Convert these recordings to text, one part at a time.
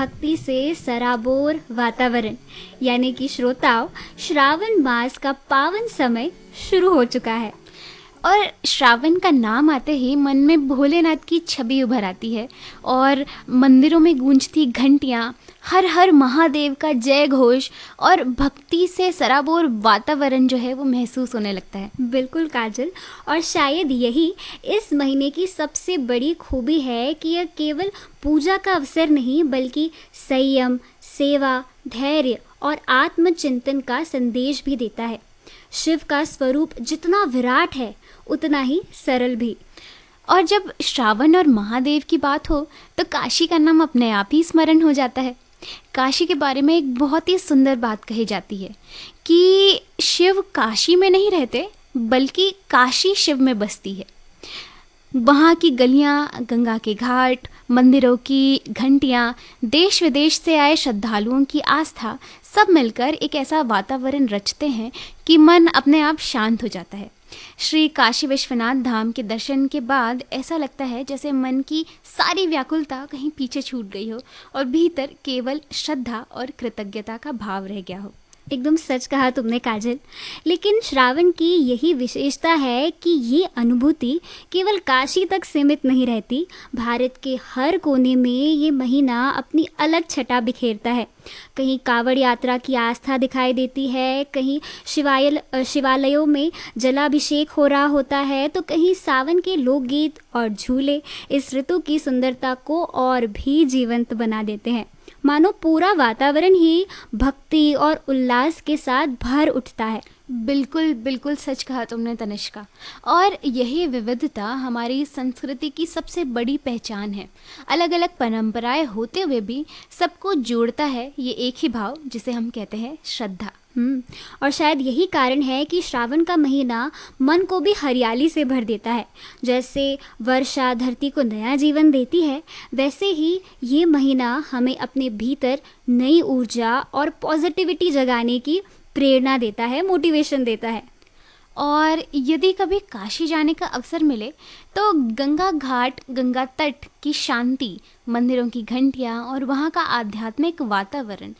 भक्ति से सराबोर वातावरण, यानी कि श्रोताओं, श्रावण मास का पावन समय शुरू हो चुका है। और श्रावण का नाम आते ही मन में भोलेनाथ की छवि उभर आती है और मंदिरों में गूंजती घंटियाँ, हर हर महादेव का जय घोष और भक्ति से सराबोर वातावरण जो है वो महसूस होने लगता है। बिल्कुल काजल, और शायद यही इस महीने की सबसे बड़ी खूबी है कि यह केवल पूजा का अवसर नहीं बल्कि संयम, सेवा, धैर्य और आत्मचिंतन का संदेश भी देता है। शिव का स्वरूप जितना विराट है उतना ही सरल भी। और जब श्रावण और महादेव की बात हो तो काशी का नाम अपने आप ही स्मरण हो जाता है। काशी के बारे में एक बहुत ही सुंदर बात कही जाती है कि शिव काशी में नहीं रहते बल्कि काशी शिव में बसती है। वहाँ की गलियाँ, गंगा के घाट, मंदिरों की घंटियाँ, देश विदेश से आए श्रद्धालुओं की आस्था सब मिलकर एक ऐसा वातावरण रचते हैं कि मन अपने आप शांत हो जाता है। श्री काशी विश्वनाथ धाम के दर्शन के बाद ऐसा लगता है जैसे मन की सारी व्याकुलता कहीं पीछे छूट गई हो और भीतर केवल श्रद्धा और कृतज्ञता का भाव रह गया हो। एकदम सच कहा तुमने काजल। लेकिन श्रावण की यही विशेषता है कि ये अनुभूति केवल काशी तक सीमित नहीं रहती। भारत के हर कोने में ये महीना अपनी अलग छटा बिखेरता है। कहीं कावड़ यात्रा की आस्था दिखाई देती है, कहीं शिवालयों में जलाभिषेक हो रहा होता है, तो कहीं सावन के लोकगीत और झूले इस ऋतु की सुंदरता को और भी जीवंत बना देते हैं। मानो पूरा वातावरण ही भक्ति और उल्लास के साथ भर उठता है। बिल्कुल बिल्कुल सच कहा तुमने तनिष्का। और यही विविधता हमारी संस्कृति की सबसे बड़ी पहचान है। अलग अलग परंपराएं होते हुए भी सबको जोड़ता है ये एक ही भाव जिसे हम कहते हैं श्रद्धा। और शायद यही कारण है कि श्रावण का महीना मन को भी हरियाली से भर देता है। जैसे वर्षा धरती को नया जीवन देती है, वैसे ही ये महीना हमें अपने भीतर नई ऊर्जा और पॉजिटिविटी जगाने की प्रेरणा देता है, मोटिवेशन देता है। और यदि कभी काशी जाने का अवसर मिले तो गंगा घाट, गंगा तट की शांति, मंदिरों की घंटियाँ और वहाँ का आध्यात्मिक वातावरण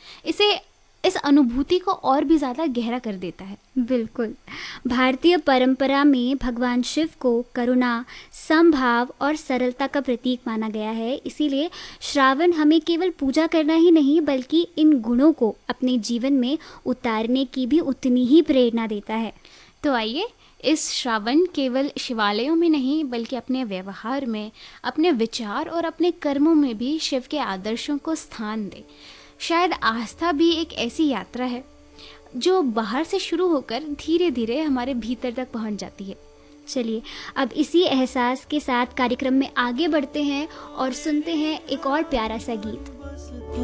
इस अनुभूति को और भी ज़्यादा गहरा कर देता है। बिल्कुल। भारतीय परंपरा में भगवान शिव को करुणा, समभाव और सरलता का प्रतीक माना गया है। इसीलिए श्रावण हमें केवल पूजा करना ही नहीं बल्कि इन गुणों को अपने जीवन में उतारने की भी उतनी ही प्रेरणा देता है। तो आइए इस श्रावण केवल शिवालयों में नहीं बल्कि अपने व्यवहार में, अपने विचार और अपने कर्मों में भी शिव के आदर्शों को स्थान दे। शायद आस्था भी एक ऐसी यात्रा है जो बाहर से शुरू होकर धीरे धीरे हमारे भीतर तक पहुंच जाती है। चलिए अब इसी एहसास के साथ कार्यक्रम में आगे बढ़ते हैं और सुनते हैं एक और प्यारा सा गीत।